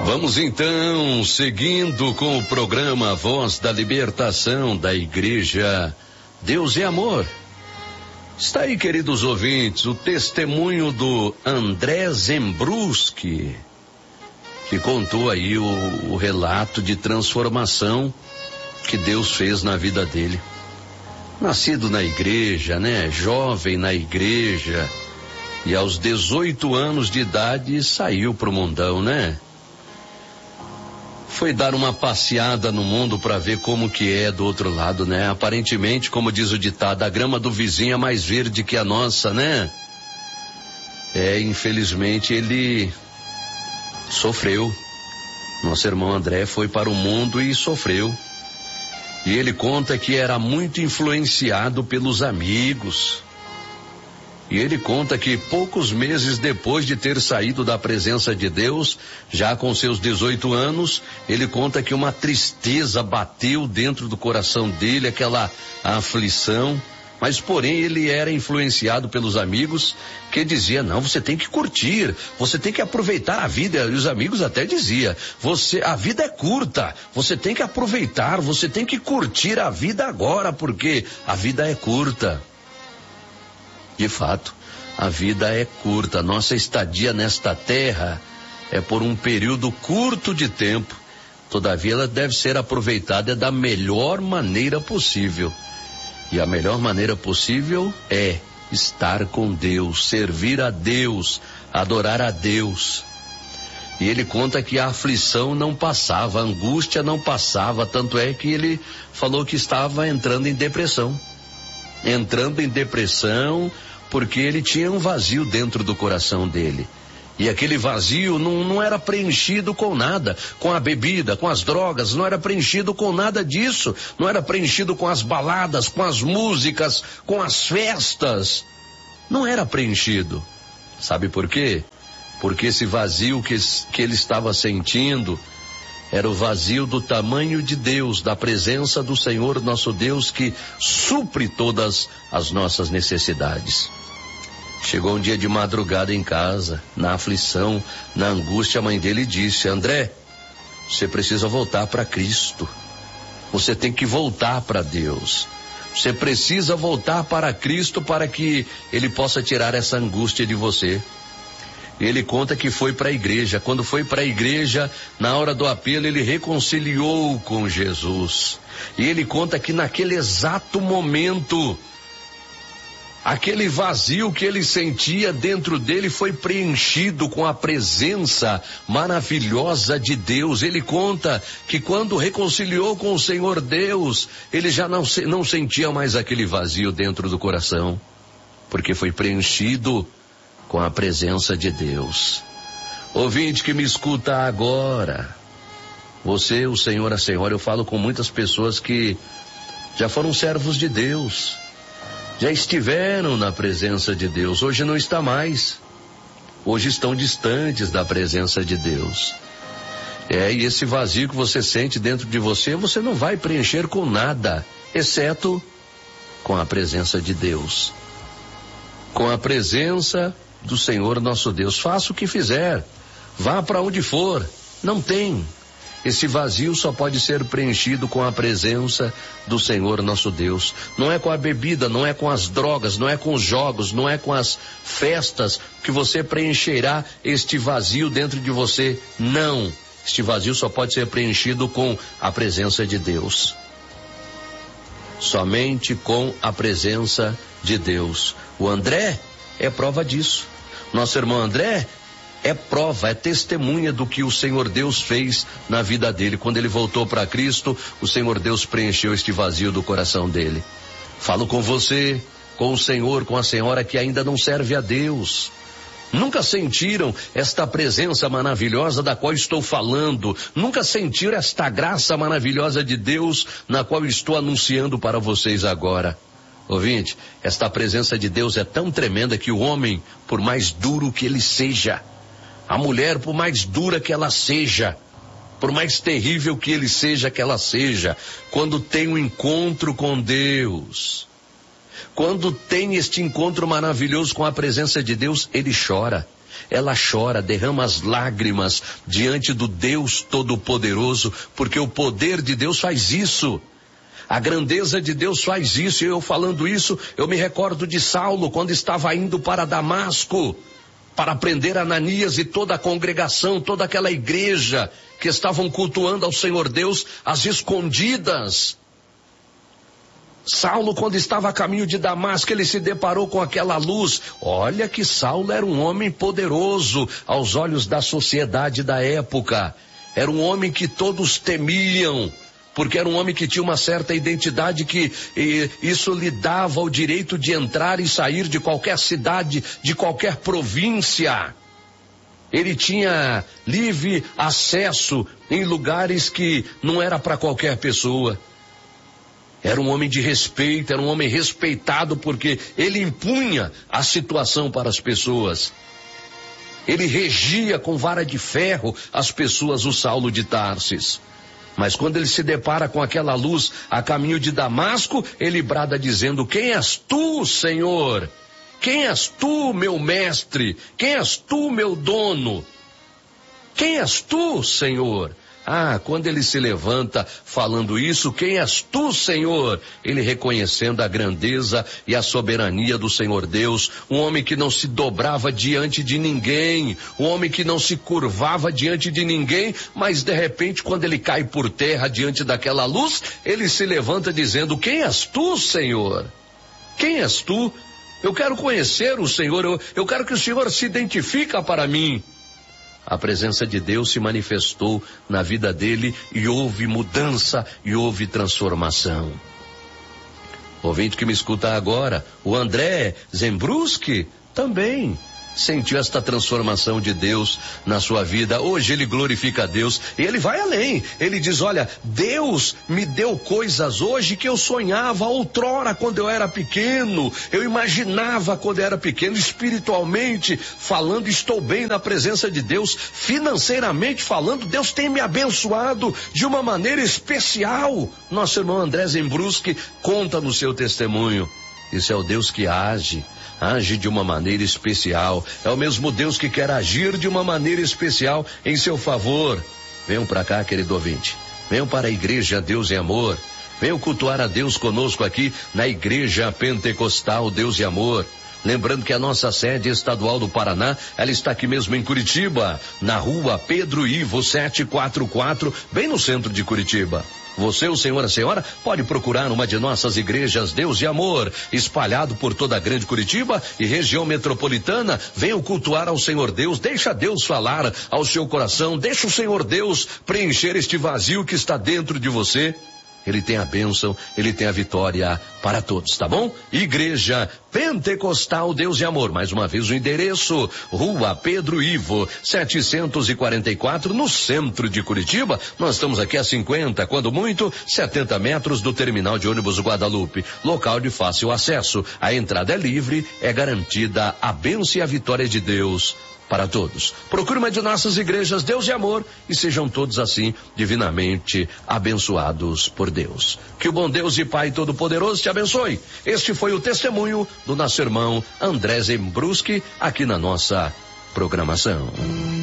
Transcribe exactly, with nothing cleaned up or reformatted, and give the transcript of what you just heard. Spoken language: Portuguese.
Vamos então, seguindo com o programa Voz da Libertação da Igreja Deus é Amor. Está aí, queridos ouvintes, o testemunho do André Zembruski, que contou aí o, o relato de transformação que Deus fez na vida dele. Nascido na igreja, né? Jovem na igreja, e aos dezoito anos de idade saiu pro mundão, né? Foi dar uma passeada no mundo para ver como que é do outro lado, né? Aparentemente, como diz o ditado, a grama do vizinho é mais verde que a nossa, né? É, infelizmente ele sofreu. Nosso irmão André foi para o mundo e sofreu. E ele conta que era muito influenciado pelos amigos. E ele conta que poucos meses depois de ter saído da presença de Deus, já com seus dezoito anos, ele conta que uma tristeza bateu dentro do coração dele, aquela aflição, mas porém ele era influenciado pelos amigos que dizia, não, você tem que curtir, você tem que aproveitar a vida, e os amigos até dizia, você, a vida é curta, você tem que aproveitar, você tem que curtir a vida agora, porque a vida é curta. De fato, a vida é curta. Nossa estadia nesta terra é por um período curto de tempo. Todavia, ela deve ser aproveitada da melhor maneira possível. E a melhor maneira possível é estar com Deus, servir a Deus, adorar a Deus. E ele conta que a aflição não passava, a angústia não passava, tanto é que ele falou que estava entrando em depressão. Entrando em depressão, porque ele tinha um vazio dentro do coração dele. E aquele vazio não, não era preenchido com nada, com a bebida, com as drogas, não era preenchido com nada disso, não era preenchido com as baladas, com as músicas, com as festas. Não era preenchido. Sabe por quê? Porque esse vazio que, que ele estava sentindo era o vazio do tamanho de Deus, da presença do Senhor nosso Deus, que supre todas as nossas necessidades. Chegou um dia de madrugada em casa, na aflição, na angústia, a mãe dele disse, André, você precisa voltar para Cristo. Você tem que voltar para Deus. Você precisa voltar para Cristo para que Ele possa tirar essa angústia de você. Ele conta que foi para a igreja. Quando foi para a igreja, na hora do apelo, ele reconciliou com Jesus. E ele conta que naquele exato momento, aquele vazio que ele sentia dentro dele foi preenchido com a presença maravilhosa de Deus. Ele conta que quando reconciliou com o Senhor Deus, ele já não, não sentia mais aquele vazio dentro do coração, porque foi preenchido com a presença de Deus. Ouvinte que me escuta agora, você, o Senhor, a Senhora, eu falo com muitas pessoas que já foram servos de Deus, já estiveram na presença de Deus, hoje não está mais, hoje estão distantes da presença de Deus. É, e esse vazio que você sente dentro de você, você não vai preencher com nada, exceto com a presença de Deus. Com a presença do Senhor nosso Deus. Faça o que fizer, vá para onde for, não tem. Esse vazio só pode ser preenchido com a presença do Senhor nosso Deus. Não é com a bebida, não é com as drogas, não é com os jogos, não é com as festas que você preencherá este vazio dentro de você. Não, este vazio só pode ser preenchido com a presença de Deus. Somente com a presença de Deus. O André é prova disso. Nosso irmão André é prova, é testemunha do que o Senhor Deus fez na vida dele. Quando ele voltou para Cristo, o Senhor Deus preencheu este vazio do coração dele. Falo com você, com o Senhor, com a senhora que ainda não serve a Deus. Nunca sentiram esta presença maravilhosa da qual estou falando. Nunca sentiram esta graça maravilhosa de Deus na qual estou anunciando para vocês agora. Ouvinte, esta presença de Deus é tão tremenda que o homem, por mais duro que ele seja, a mulher, por mais dura que ela seja, por mais terrível que ele seja, que ela seja, quando tem um encontro com Deus, quando tem este encontro maravilhoso com a presença de Deus, ele chora. ela chora, derrama as lágrimas diante do Deus Todo-Poderoso, porque o poder de Deus faz isso. A grandeza de Deus faz isso. E eu falando isso, eu me recordo de Saulo, quando estava indo para Damasco, para prender Ananias e toda a congregação, toda aquela igreja que estavam cultuando ao Senhor Deus às escondidas. Saulo, quando estava a caminho de Damasco, ele se deparou com aquela luz. Olha que Saulo era um homem poderoso aos olhos da sociedade da época. Era um homem que todos temiam, porque era um homem que tinha uma certa identidade, que e, isso lhe dava o direito de entrar e sair de qualquer cidade, de qualquer província. Ele tinha livre acesso em lugares que não era para qualquer pessoa. Era um homem de respeito, era um homem respeitado, porque ele impunha a situação para as pessoas. Ele regia com vara de ferro as pessoas, o Saulo de Tarsis. Mas quando ele se depara com aquela luz a caminho de Damasco, ele brada dizendo: quem és tu, Senhor? Quem és tu, meu mestre? Quem és tu, meu dono? Quem és tu, Senhor? Ah, quando ele se levanta falando isso, quem és tu, Senhor? Ele reconhecendo a grandeza e a soberania do Senhor Deus, um homem que não se dobrava diante de ninguém, um homem que não se curvava diante de ninguém, mas de repente, quando ele cai por terra diante daquela luz, ele se levanta dizendo: quem és tu, Senhor? Quem és tu? Eu quero conhecer o Senhor, eu, eu quero que o Senhor se identifique para mim. A presença de Deus se manifestou na vida dele e houve mudança e houve transformação. O ouvinte que me escuta agora, o André Zembruski, também sentiu esta transformação de Deus na sua vida. Hoje ele glorifica a Deus e ele vai além. Ele diz: olha, Deus me deu coisas hoje que eu sonhava outrora quando eu era pequeno. Eu imaginava quando eu era pequeno. Espiritualmente falando, estou bem na presença de Deus. Financeiramente falando, Deus tem me abençoado de uma maneira especial. Nosso irmão André Zembruski conta no seu testemunho. Isso é o Deus que age. Age de uma maneira especial. É o mesmo Deus que quer agir de uma maneira especial em seu favor. Venham para cá, querido ouvinte. Venham para a igreja Deus e Amor. Venham cultuar a Deus conosco aqui na Igreja Pentecostal Deus e Amor. Lembrando que a nossa sede estadual do Paraná, ela está aqui mesmo em Curitiba, na rua Pedro Ivo setecentos e quarenta e quatro, bem no centro de Curitiba. Você, o senhor, a senhora, pode procurar uma de nossas igrejas Deus e Amor, espalhado por toda a grande Curitiba e região metropolitana. Venham cultuar ao Senhor Deus, deixa Deus falar ao seu coração, deixa o Senhor Deus preencher este vazio que está dentro de você. Ele tem a bênção, ele tem a vitória para todos, tá bom? Igreja Pentecostal Deus e Amor. Mais uma vez o endereço: Rua Pedro Ivo setecentos e quarenta e quatro, no centro de Curitiba. Nós estamos aqui a cinquenta, quando muito, setenta metros do terminal de ônibus Guadalupe. Local de fácil acesso. A entrada é livre, é garantida a bênção e a vitória de Deus para todos. Procure uma de nossas igrejas Deus e Amor e sejam todos assim divinamente abençoados por Deus. Que o bom Deus e Pai Todo-Poderoso te abençoe. Este foi o testemunho do nosso irmão André Zembruski aqui na nossa programação.